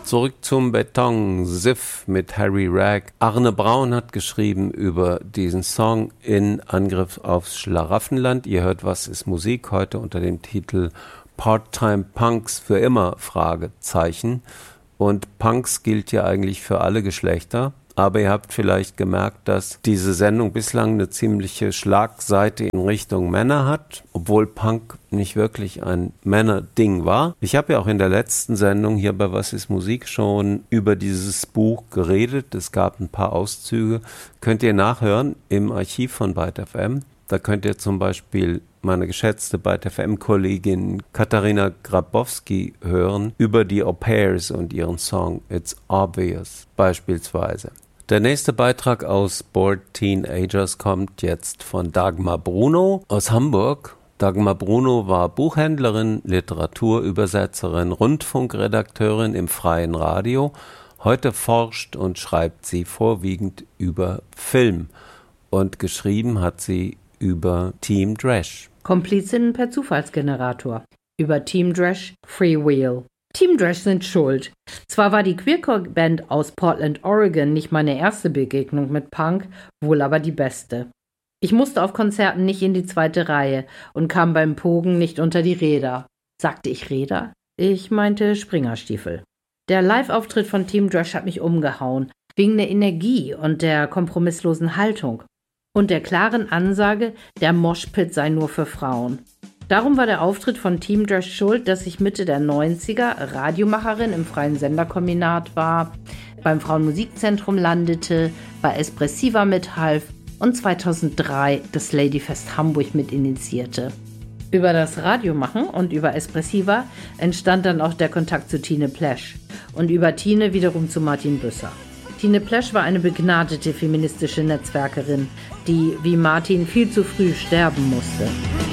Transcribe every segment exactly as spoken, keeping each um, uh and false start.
Zurück zum Beton, Siff mit Harry Ragg. Arne Braun hat geschrieben über diesen Song in Angriff aufs Schlaraffenland. Ihr hört Was ist Musik heute unter dem Titel Part-Time Punks für immer, Fragezeichen. Und Punks gilt ja eigentlich für alle Geschlechter. Aber ihr habt vielleicht gemerkt, dass diese Sendung bislang eine ziemliche Schlagseite in Richtung Männer hat, obwohl Punk nicht wirklich ein Männerding war. Ich habe ja auch in der letzten Sendung hier bei Was ist Musik schon über dieses Buch geredet. Es gab ein paar Auszüge. Könnt ihr nachhören im Archiv von Byte F M. Da könnt ihr zum Beispiel meine geschätzte Byte F M-Kollegin Katharina Grabowski hören über die Au-pairs und ihren Song It's Obvious beispielsweise. Der nächste Beitrag aus Bored Teenagers kommt jetzt von Dagmar Bruno aus Hamburg. Dagmar Bruno war Buchhändlerin, Literaturübersetzerin, Rundfunkredakteurin im Freien Radio. Heute forscht und schreibt sie vorwiegend über Film. Und geschrieben hat sie über Team Dresch. Komplizinnen per Zufallsgenerator. Über Team Dresch, Freewheel. Team Dresch sind schuld. Zwar war die Queercore-Band aus Portland, Oregon nicht meine erste Begegnung mit Punk, wohl aber die beste. Ich musste auf Konzerten nicht in die zweite Reihe und kam beim Pogen nicht unter die Räder. Sagte ich Räder? Ich meinte Springerstiefel. Der Live-Auftritt von Team Dresch hat mich umgehauen, wegen der Energie und der kompromisslosen Haltung. Und der klaren Ansage, der Moshpit sei nur für Frauen. Darum war der Auftritt von Team Dresch schuld, dass ich Mitte der neunziger Radiomacherin im freien Senderkombinat war, beim Frauenmusikzentrum landete, bei Espressiva mithalf und zweitausenddrei das Ladyfest Hamburg mitinitiierte. Über das Radiomachen und über Espressiva entstand dann auch der Kontakt zu Tine Plesch und über Tine wiederum zu Martin Büsser. Tine Plesch war eine begnadete feministische Netzwerkerin, die wie Martin viel zu früh sterben musste.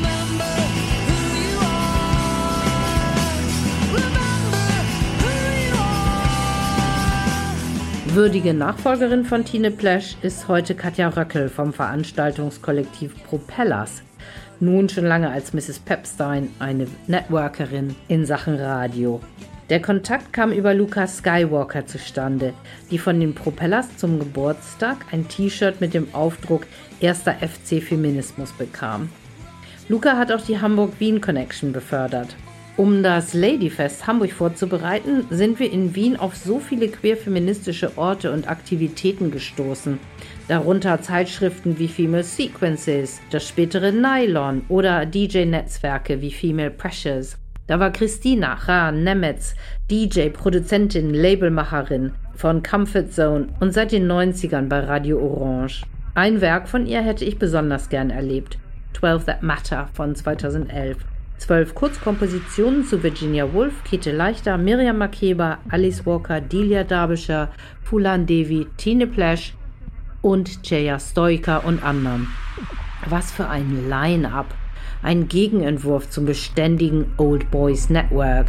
Würdige Nachfolgerin von Tine Plesch ist heute Katja Röckel vom Veranstaltungskollektiv Propellers, nun schon lange als Misses Pepstein eine Networkerin in Sachen Radio. Der Kontakt kam über Lukas Skywalker zustande, die von den Propellers zum Geburtstag ein T-Shirt mit dem Aufdruck Erster F C Feminismus bekam. Luca hat auch die Hamburg-Wien Connection befördert. Um das Ladyfest Hamburg vorzubereiten, sind wir in Wien auf so viele queer-feministische Orte und Aktivitäten gestoßen. Darunter Zeitschriften wie Female Sequences, das spätere Nylon oder D J-Netzwerke wie Female Pressures. Da war Christina Rahn-Nemetz, D J, Produzentin, Labelmacherin von Comfort Zone und seit den neunzigern bei Radio Orange. Ein Werk von ihr hätte ich besonders gern erlebt, Twelve That Matter von zweitausendelf. Zwölf Kurzkompositionen zu Virginia Woolf, Käthe Leichter, Miriam Makeba, Alice Walker, Delia Derbyshire, Phoolan Devi, Tine Plesch und Jaya Stoika und anderen. Was für ein Line-Up! Ein Gegenentwurf zum beständigen Old Boys Network.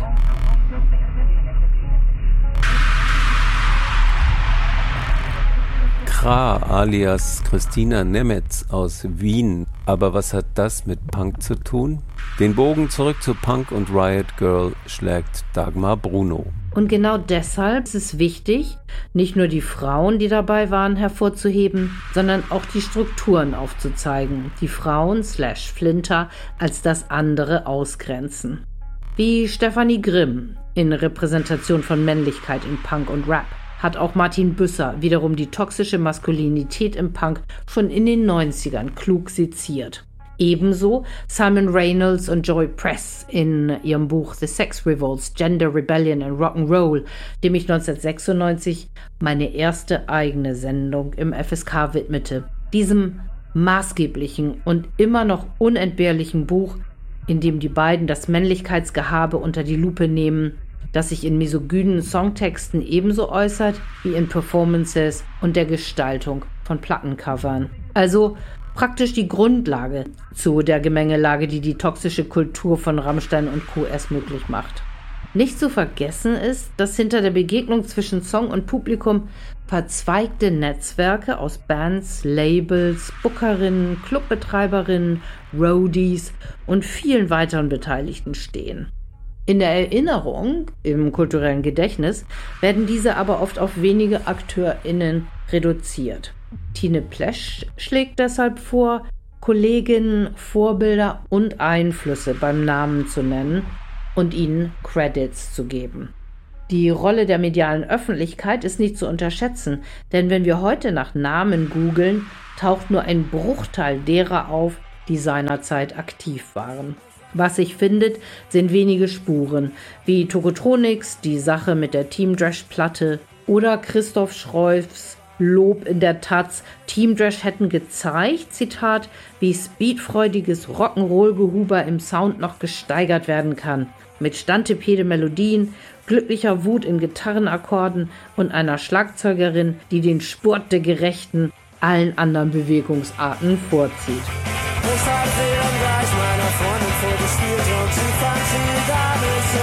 Kra alias Christina Nemetz aus Wien. Aber was hat das mit Punk zu tun? Den Bogen zurück zu Punk und Riot Girl schlägt Dagmar Bruno. Und genau deshalb ist es wichtig, nicht nur die Frauen, die dabei waren, hervorzuheben, sondern auch die Strukturen aufzuzeigen, die Frauen slash Flinter als das andere ausgrenzen. Wie Stefanie Grimm in Repräsentation von Männlichkeit in Punk und Rap hat auch Martin Büsser wiederum die toxische Maskulinität im Punk schon in den neunzigern klug seziert. Ebenso Simon Reynolds und Joy Press in ihrem Buch The Sex Revolts, Gender Rebellion and Rock'n'Roll, dem ich neunzehnhundertsechsundneunzig meine erste eigene Sendung im F S K widmete. Diesem maßgeblichen und immer noch unentbehrlichen Buch, in dem die beiden das Männlichkeitsgehabe unter die Lupe nehmen, das sich in misogynen Songtexten ebenso äußert wie in Performances und der Gestaltung von Plattencovern. Also praktisch die Grundlage zu der Gemengelage, die die toxische Kultur von Rammstein und Co. erst möglich macht. Nicht zu vergessen ist, dass hinter der Begegnung zwischen Song und Publikum verzweigte Netzwerke aus Bands, Labels, Bookerinnen, Clubbetreiberinnen, Roadies und vielen weiteren Beteiligten stehen. In der Erinnerung, im kulturellen Gedächtnis, werden diese aber oft auf wenige AkteurInnen reduziert. Tine Plesch schlägt deshalb vor, Kolleginnen, Vorbilder und Einflüsse beim Namen zu nennen und ihnen Credits zu geben. Die Rolle der medialen Öffentlichkeit ist nicht zu unterschätzen, denn wenn wir heute nach Namen googeln, taucht nur ein Bruchteil derer auf, die seinerzeit aktiv waren. Was sich findet, sind wenige Spuren, wie Tokotronics, die Sache mit der Team Dresch-Platte oder Christoph Schroeffs Lob in der Taz. Team Dresch hätten gezeigt, Zitat, wie speedfreudiges Rock'n'Roll-Gehuber im Sound noch gesteigert werden kann. Mit standtepede Melodien, glücklicher Wut in Gitarrenakkorden und einer Schlagzeugerin, die den Spurt der Gerechten allen anderen Bewegungsarten vorzieht. Ich hab sie dann gleich meiner Freundin vorgespielt und sie fand sie gar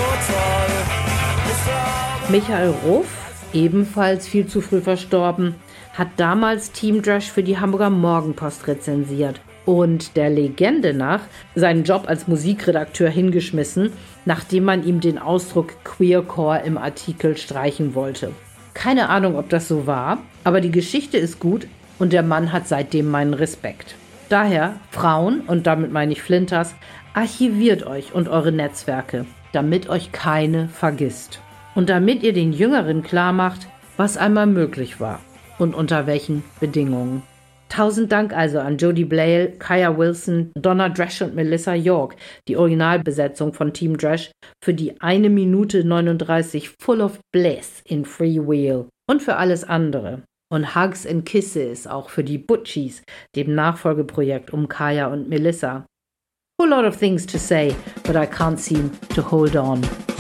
nicht so toll. Michael Ruff, ebenfalls viel zu früh verstorben, hat damals Team Dresch für die Hamburger Morgenpost rezensiert und der Legende nach seinen Job als Musikredakteur hingeschmissen, nachdem man ihm den Ausdruck Queercore im Artikel streichen wollte. Keine Ahnung, ob das so war, aber die Geschichte ist gut und der Mann hat seitdem meinen Respekt. Daher, Frauen, und damit meine ich Flinters, archiviert euch und eure Netzwerke, damit euch keine vergisst. Und damit ihr den Jüngeren klar macht, was einmal möglich war und unter welchen Bedingungen. Tausend Dank also an Jody Blale, Kaya Wilson, Donna Dresch und Melissa York, die Originalbesetzung von Team Dresch, für die eine Minute neununddreißig Full of Bliss in Freewheel und für alles andere. Und Hugs and Kisses auch für die Butchies, dem Nachfolgeprojekt um Kaya und Melissa. Whole lot of things to say, but I can't seem to hold on.